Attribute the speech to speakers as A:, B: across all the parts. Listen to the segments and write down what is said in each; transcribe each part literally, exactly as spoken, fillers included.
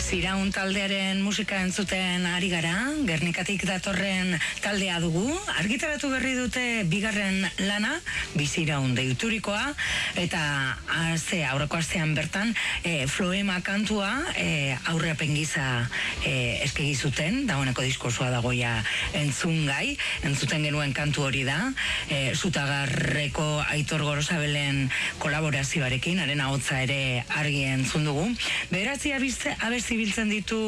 A: Biziraun taldearen musika entzuten ari gara, Gernikatik datorren taldea dugu, argitaratu berri dute bigarren lana, Biziraun deiturikoa, eta aze, aurreko astean bertan, e, Floema kantua e, aurreapen giza e, eskegi zuten, dagoeneko diskosoa dagoia entzungai, entzuten genuen kantu hori da, e, Zutagarreko Aitor Gorosabelen kolaborazioarekin, haren ahotsa ere argi entzun dugu. Bederatzi abesti biltzen ditu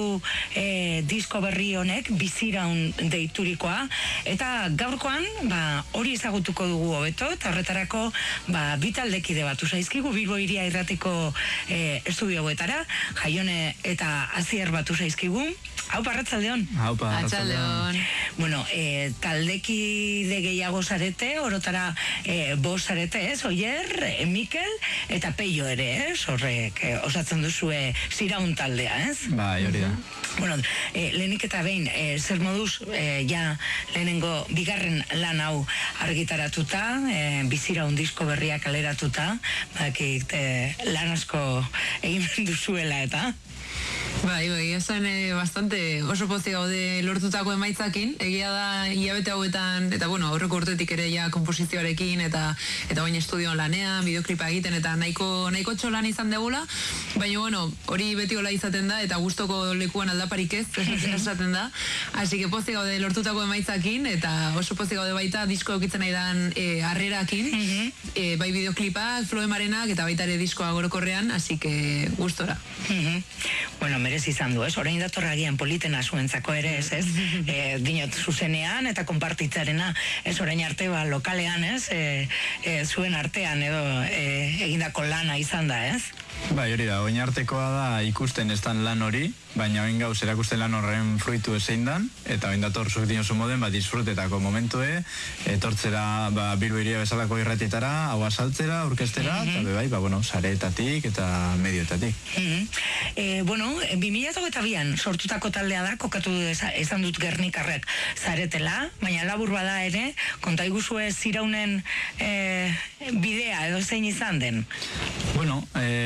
A: e, disko berri honek, Biziraun deiturikoa, eta gaurkoan ba, hori ezagutuko dugu hobeto, eta horretarako ba, bitaldekide batu zaizkigu, Bilbo Hiria Irratiko e, estudioetara, Jaione eta Azier batu zaizkigu. Haupa, arratsaldeon.
B: Haupa, arratsaldeon.
A: Bueno, e, taldekide gehiago zarete, orotara e, bost zarete, ez? Oier, e, Mikel eta Peio ere, ez? Horrek e, osatzen duzue Ziraun taldea, ez?
B: Bai, hori da.
A: Bueno, e, lehenik eta behin, e, zer moduz, e, ja lehenengo bigarren lan hau argitaratuta, e, Biziraun disko berria kaleratuta, bakit e, lan asko egin duzuela eta...
C: Bai, bai, esan eh, bastante oso pozik gaude lortutako emaitzakin, egia da hilabete hauetan, eta bueno, horreko urtetik ere ja komposizioarekin, eta eta bain estudioan lanean, bideoklipa egiten, eta nahiko, nahiko txolan izan degula, baina bueno, hori beti hola izaten da, eta gustoko lekuan aldaparik ez, esaten da, hasi que pozik gaude lortutako emaitzakin, eta oso pozik gaude baita disko eukitzen nahi dan eh, harrerakin, eh, bai bideoklipak, Floemarenak, eta baita ere diskoa gorokorrean, hasi que gustora.
A: Bueno, merez izan du, ez? Orain datorragian politena zuentzako ere, ez, ez? E, dinot zuzenean eta konpartitzarena, ez orain arte, ba, lokalean, ez? E, e, zuen artean edo e, egindako lana izan da, ez?
B: Bai, hori da, oin artekoa da ikusten ez dan lan hori, baina oin gauz erakusten lan horren fruitu ezein dan, eta oin dator zuk dinosu moden, ba, disfrutetako momentue, etortzera, ba, Bilbo Hiria bezalako irratietara, hau asaltzera, orkestera, mm -hmm. eta bai, ba, bueno, sareetatik eta medioetatik.
A: Mm -hmm. e, bueno, bi mila hogeita bian sortutako taldea da, kokatu esan dut Gernikarrek zaretela, baina labur bada ere, konta iguzue Ziraunen e, bidea edo zein izan den?
B: Bueno,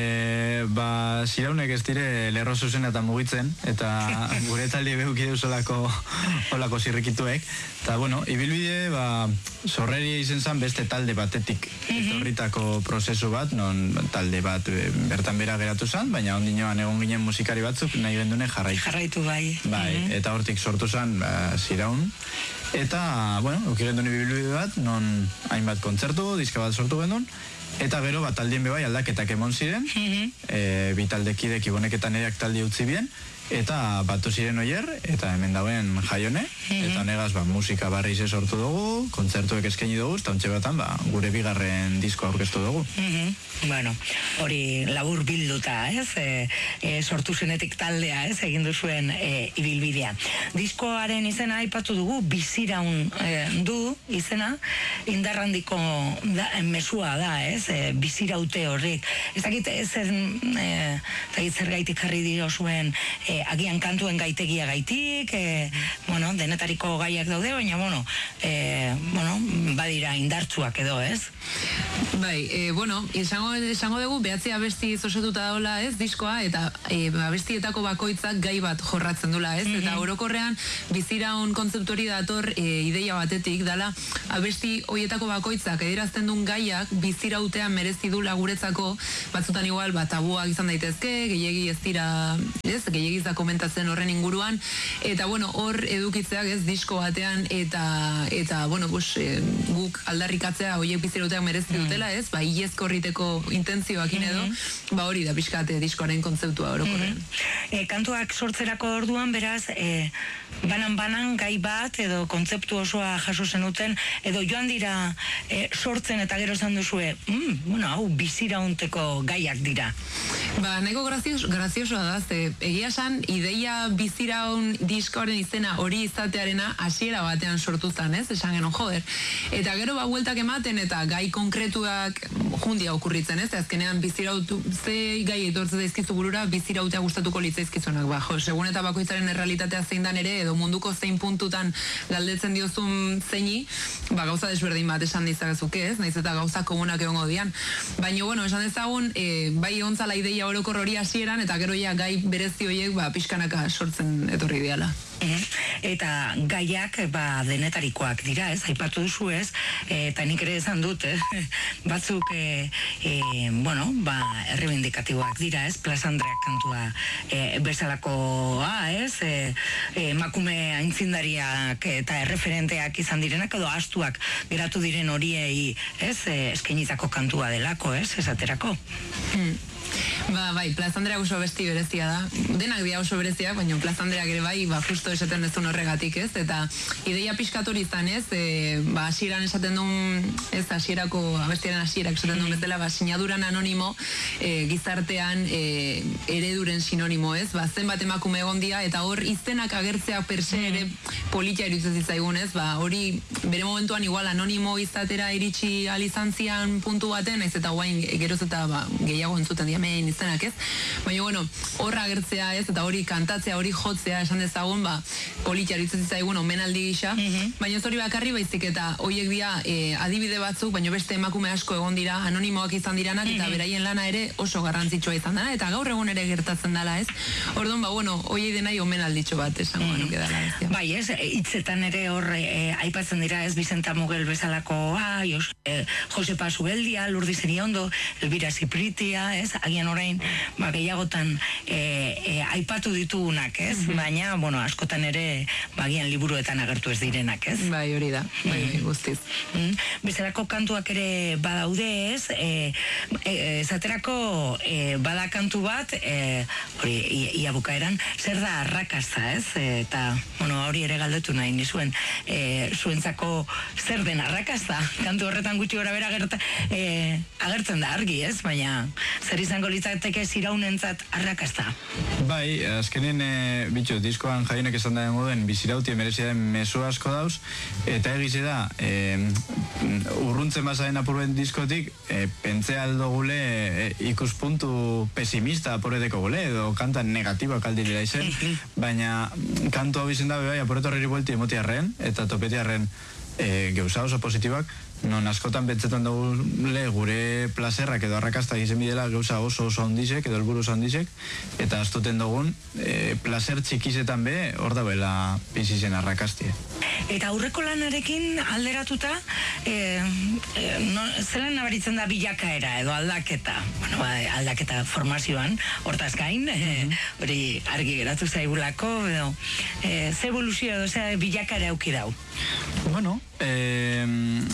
B: e, ba, Ziraunek ez dire lerro zuzena eta mugitzen, eta gure talde behukide usolako olako zirrikituek, eta bueno, ibilbide, ba, sorreri izen zen beste talde batetik etorritako prozesu bat, non talde bat bertan bera geratu zen, baina ondinoan egon ginen musikari batzuk nahi gendune jarraitu.
A: Jarraitu bai.
B: Bai, mm -hmm. Eta hortik sortu zen ba, Ziraun, eta, bueno, euki gendun ibilbide bat, non hainbat kontzertu, diska bat sortu gendun, eta gero bat taldien bebai aldaketak emon ziren, mm -hmm. e, bi taldekidek iboneketan erak taldi utzi bien, eta batu ziren oier, eta hemen dauen Jaione, mm -hmm. eta negaz ba, musika barri ze sortu dugu, kontzertuek eskaini dugu, eta ontxe batan ba, gure bigarren diskoa aurkeztu dugu.
A: Mm -hmm. Bueno, hori labur bilduta, ez? E, e, sortu zenetik taldea, ez? Egin duzuen e, ibilbidea. Diskoaren izena aipatu dugu, Biziraun e, du izena, indarrandiko da, mesua da, ez? E, biziraute horrek. Ez dakit zer, e, zer gaitik jarri dio zuen e, agian kantuen gaitegia gaitik, e, bueno, denetariko gaiak daude, baina, bueno, e, bueno, badira indartsuak edo, ez?
C: Bai, e, bueno, esango, esango dugu, behatzi abesti zosetuta daula, ez, diskoa, eta e, abestietako bakoitzak gai bat jorratzen dula, ez? Mm -hmm. Eta orokorrean, Biziraun kontzeptu hori dator e, ideia batetik, dala, abesti hoietako bakoitzak edirazten duen gaiak bizirautean merezi dula guretzako, batzutan igual, bat tabuak izan daitezke, gehiegi ez dira, ez, gehiegi ez da komentatzen horren inguruan, eta bueno, hor edukitzeak ez disko batean, eta, eta bueno, bus, e, guk aldarrikatzea hoiek bizirauteak merezi dutela, ez, ba, iezko horriteko intentzioakin edo, mm -hmm. ba hori da pixkate diskoaren kontzeptua orokorrean.
A: Mm -hmm. e, kantuak sortzerako orduan, beraz, e, banan-banan gai bat, edo kontzeptu osoa jaso zenuten, edo joan dira e, sortzen eta gero zan duzue, mm, bueno, hau biziraunteko gaiak dira.
C: Ba, nahiko grazios, graziosoa da, ze egia esan, ideia Biziraun diskoaren izena hori izatearena hasiera batean sortu zen, ez? Esan genuen, joder. Eta gero ba, bueltak ematen, eta gai konkretuak jundia okurritzen, ez? Azkenean bizirautu, ze gai etortze daizkizu burura, bizirautea gustatuko litzaizkizunak, ba, jo, segun eta bakoitzaren errealitatea zein dan ere, edo munduko zein puntutan galdetzen diozun zeini, ba, gauza desberdin bat esan dizakezuke, ez? Naiz eta gauza komunak egongo dian. Baina, bueno, esan dezagun, e, bai ontzala ideia orokor hori hasieran, eta gero ja gai berezi horiek ba, pixkanaka sortzen etorri diala.
A: Eta gaiak ba, denetarikoak dira, ez, aipatu duzu ez, eta nik ere esan dut, eh? batzuk e, e, bueno, ba, errebindikatiboak dira, ez, Plaza Andreak kantua e, bezalakoa, ez, e, e, emakume aintzindariak eta erreferenteak izan direnak edo astuak geratu diren horiei, ez, e, eskainitako kantua delako, ez, esaterako.
C: Hmm. Ba, bai, Plaza Andrea oso besti berezia da. Denak dira oso bereziak, baina Plaza Andreak ere bai, ba, justo esaten dezun horregatik, ez? Eta ideia pixkatori izan, ez? E, ba, hasieran esaten duen, ez, hasierako, abestiaren hasierak esaten duen bezala, ba, sinaduran anonimo, e, gizartean e, ereduren sinonimo, ez? Ba, zenbat emakume egon dira, eta hor izenak agertzea perse ere politia iruditzen zitzaigun, ez? Ba, hori bere momentuan igual anonimo izatera iritsi alizantzian puntu baten, ez eta guain geroz eta ba, gehiago entzuten diamein izenak, ez? Baina, bueno, horra agertzea, ez? Eta hori kantatzea, hori jotzea, esan dezagun, ba, politia iruditzen zitzaigun omenaldi gisa, mm-hmm. baina ez hori bakarri baizik eta horiek dira e, adibide batzuk, baina beste emakume asko egon dira, anonimoak izan diranak, mm-hmm. eta beraien lana ere oso garrantzitsua izan dela, eta gaur egun ere gertatzen dela, ez? Orduan, ba, bueno, horiei denai omenalditxo bat, esango mm-hmm. nuke dela, ez?
A: Bai, ez, hitzetan ere hor e, aipatzen dira, ez, Bizenta Mugel bezalako, ah, Jos, e, Josepa Zubeldia, Lurdi Zeriondo, Elbira Zipritia, ez, agian orain, ba, gehiagotan e, e, aipatu ditugunak, ez, mm-hmm. baina, bueno, askotan ere, ba, agian liburuetan agertu ez direnak, ez?
C: Bai, hori da, bai, bai, guztiz.
A: Mm-hmm. Bezalako kantuak ere badaude, ez, e, e, esaterako e, bada kantu bat, e, hori, ia bukaeran, zer da arrakasta, ez, e, eta, bueno, hori ere galdetu nahi nizuen, e, zuentzako zer den arrakasta, kantu horretan gutxi gora bera gerta, e, agertzen da argi, ez, baina zer izango litzateke ziraunentzat arrakasta.
B: Bai, azkenen e, bitxo, diskoan jainek esan da moden bizirauti merezia den mezu asko dauz, eta egize da e, urruntzen bazaen apurben diskotik e, pentzea aldo gule e, ikuspuntu pesimista apureteko gule, edo kantan negatiboak aldirela izen, baina kantu hau izen da bai apuretorreri buelti emotiarren, eta topetiarren e, geuza oso positibak, non askotan betzetan dugule gure plazerrak edo arrakasta izen bidela gauza oso oso ondizek edo helburu oso ondizek, eta astuten dugun e, plazer txikizetan be hor dauela bizizen arrakastie.
A: Eta aurreko lanarekin alderatuta e, e, no, zelan nabaritzen da bilakaera edo aldaketa, bueno, ba, aldaketa formazioan, hortaz gain, hori e, argi geratu zaigulako, edo e, ze evoluzio edo ze bilakaera auki dau?
B: Bueno, eh,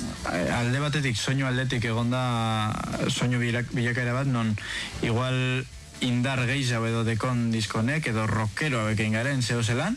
B: alde batetik, soinu aldetik egonda soinu bilakaera bat, non igual indar gehiago edo dekon diskonek, edo rockero bekein garen zeo zelan,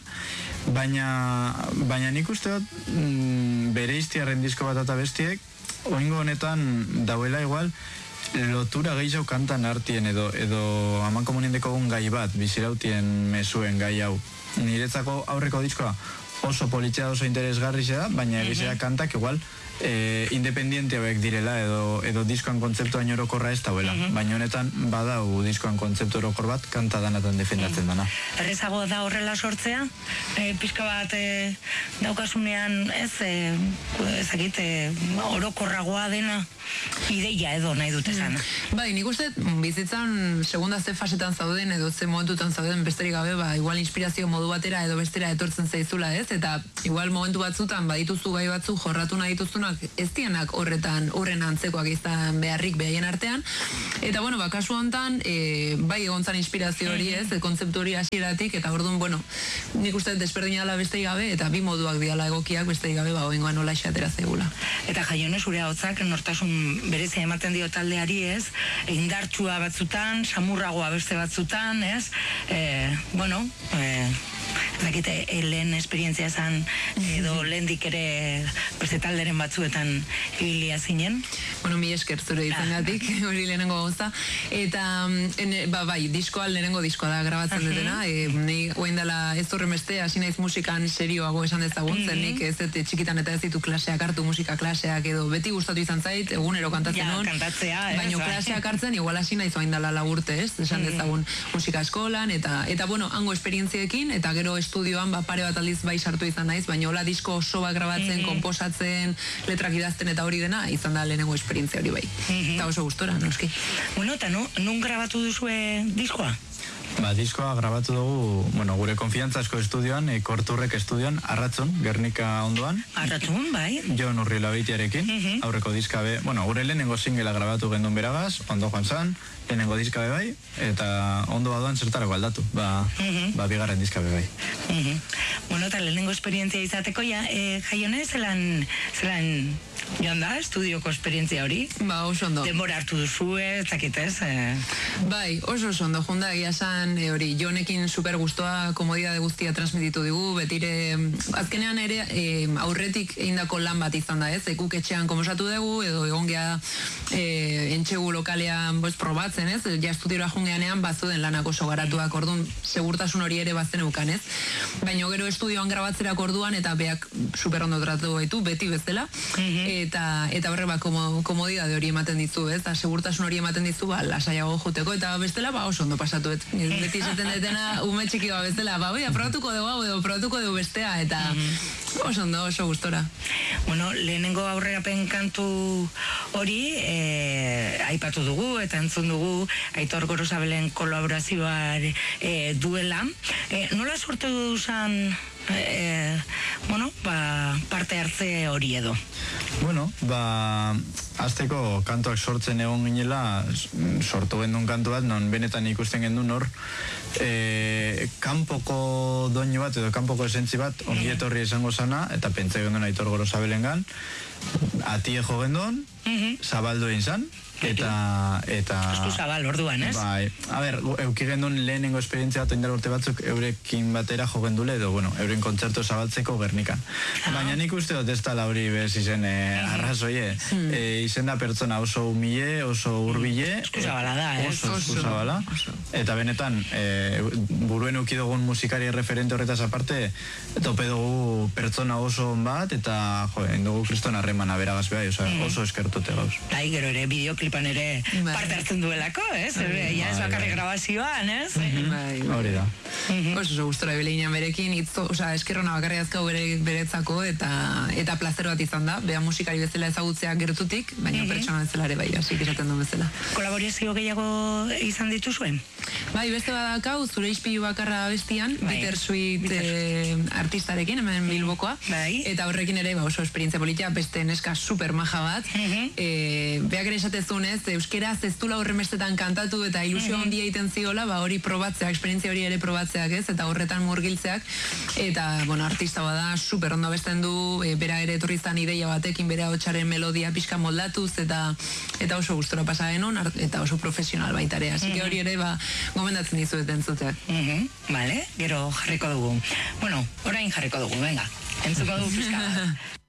B: baina, baina nik uste dut mm, bere iztiarren disko bat eta bestiek, oingo honetan dauela igual, lotura gehiago kantan artien edo, edo aman komunien dekogun gai bat, bizirautien mezuen gai hau. Niretzako aurreko diskoa oso politxea oso interesgarri da, baina egizea kantak igual e, independiente hauek direla edo, edo diskoan kontzeptuan orokorra ez dauela, uh-huh. baina honetan badau diskoan kontzeptu orokor bat kanta danatan defendatzen dana.
A: Errezago da horrela sortzea? E, pixka bat e, daukasunean ez, e, ezagit, e, orokorragoa dena ideia edo nahi dut esan.
C: Mm. Bai, nik uste bizitzan segunda ze fasetan zauden edo ze momentutan zauden besterik gabe, ba, igual inspirazio modu batera edo bestera etortzen zaizula, ez? Eta igual momentu batzutan badituzu gai batzu jorratu nahi dituzunak ez dianak horretan horren antzekoak izan beharrik behaien artean. Eta bueno, ba, kasu hontan e, bai egontzan inspirazio hori, ez? Kontzeptu hori hasieratik, eta orduan, bueno, nik uste desberdina dela besterik gabe, eta bi moduak diala egokiak besterik gabe, ba, oingoan nola xatera zeigula.
A: Eta Jaione, zure ahotzak nortasun berezia ematen dio taldeari, ez? Indartsua batzutan, samurragoa beste batzutan, ez? E, bueno, e, zakite, lehen esperientzia zan, edo lehendik ere beste talderen batzuetan ibilia zinen?
C: Bueno, mi esker zure izangatik, hori lehenengo gauza. Eta, ene, ba, bai, diskoa lehenengo diskoa da grabatzen dutena. E, ni oen dela ez horren beste, hasi naiz musikan serioago esan dezagun, zen nik ez dut txikitan eta ez ditu klaseak hartu, musika klaseak edo beti gustatu izan zait, egunero kantatzen
A: ja,
C: hon.
A: Kantatzea, ez?
C: Baina klaseak hartzen, igual hasi naiz oen dela laburte, ez? Esan dezagun musika eskolan, eta, eta bueno, hango esperientziekin, eta gero estudioan, ba, pare bat aldiz bai sartu izan naiz, baina hola disko oso bat grabatzen, mm-hmm. komposatzen, letrak idazten eta hori dena, izan da lehenengo esperientzia hori bai. Mm-hmm. Eta oso gustora, noski.
A: Bueno, eta nu, nun grabatu duzue diskoa?
B: Ba, diskoa grabatu dugu, bueno, gure konfiantzazko estudioan, e, Korturrek estudioan, Arratzon, Gernika ondoan.
A: Arratzon, bai.
B: Jon Urriola Beitiarekin, mm-hmm. aurreko diska be, bueno, gure lehenengo singela grabatu gendun beragaz, ondo joan zan, lehenengo diska be bai, eta ondo badoan zertarako aldatu, ba, mm-hmm. ba bigarren diska be bai.
A: Mm-hmm. Bueno, eta lehenengo esperientzia izateko, ja, e, jaione, zelan, zelan, joan da, estudioko esperientzia hori?
C: Ba, oso ondo.
A: Denbora hartu duzue, zakitez? Eh?
C: Bai, oso oso ondo, junda, egia san, e, hori, Jonekin super gustoa, komodidade guztia transmititu digu, betire, azkenean ere, e, aurretik eindako lan bat izan da, ez? Ekuk etxean komosatu dugu, edo egon geha e, entxegu lokalean boz, probatzen, ez? Ja estudiora jungeanean bazuden lanak oso garatuak, orduan, segurtasun hori ere bazen eukan, ez? Baina gero estudioan grabatzerak orduan, eta beak super ondo tratu gaitu, beti bezala, mm-hmm. eta, eta horre ba, komo, komodidade hori ematen dizu, ez? Da, segurtasun hori ematen dizu, ba, lasaiago joteko, eta bestela, ba, oso ondo pasatu, et? Beti izaten detena, ume txiki ba bestela, ba, bai, aprobatuko dugu hau, edo aprobatuko dugu bestea, eta mm-hmm. oso ondo, oso gustora.
A: Bueno, lehenengo aurrerapen kantu hori, e, aipatu dugu, eta entzun dugu, Aitor Gorosabelen kolaborazioa e, duela. E, nola sortu duzan, e, bueno, ba, parte hartze hori edo?
B: Bueno, ba, azteko kantuak sortzen egon ginela, sortu gendun kantu bat, non benetan ikusten gendun hor, e, kanpoko doinu bat edo kanpoko esentzi bat ongietorri esango zana, eta pentsa gendun Aitor Gorosabelengan, atie jo gendun, zabaldu egin zan, eta... eta
A: esku zabal orduan, ez?
B: Bai, a ber, euki gendun lehenengo esperientzia bat oindar urte batzuk eurekin batera jo gendule, edo, bueno, euren kontzertu zabaltzeko Gernikan. Ah. Baina nik uste dut ez tala hori bez izen eh, arrazoie. Mm. E, izen da pertsona oso humile, oso urbile.
A: Esku zabala da, ez?
B: Oso esku zabala. Eta benetan, e, buruen euki dugun musikari referente horretaz aparte, tope dugu pertsona oso on bat, eta, jo, dugu kriston harremana beragaz behar, oso, mm. oso eskertute gauz.
A: Bai, gero ere, bideoklipan ere parte hartzen duelako, ez? Bai, ja, ez bakarri grabazioan, ez?
B: Bai, hori da.
C: Oso oso gustora bileinan berekin, itzo, oza, eskerrona bakarri azkau bere, beretzako, eta eta plazer bat izan da, bea musikari bezala ezagutzea gertutik, baina pertsona bezala ere bai, hasi izaten du bezala.
A: Kolaborazio gehiago izan dituzuen?
C: Bai, beste badakau, zure ispilu bakarra bestian, bai. Bittersweet eh, artistarekin, hemen Bilbokoa, bai. Eta horrekin ere ba, oso esperientzia politia, beste neska super maja bat, mm-hmm. eh, beak ere esatezunez, euskeraz ez dula horren bestetan kantatu eta ilusio mm-hmm. handia egiten ziola, ba, hori probatzeak, esperientzia hori ere probatzeak, ez, eta horretan murgiltzeak, eta, bueno, artista bada, super ondo abesten du, e, bera ere etorri zan ideia batekin, bera hotxaren melodia pixka moldatuz, eta eta oso gustora pasa genuen, eta oso profesional baitare, así que hori ere, ba, gomendatzen dizuet entzuteak.
A: Mm-hmm. Vale, gero jarriko dugu. Bueno, orain jarriko dugu, venga, entzuko dugu pixka bat.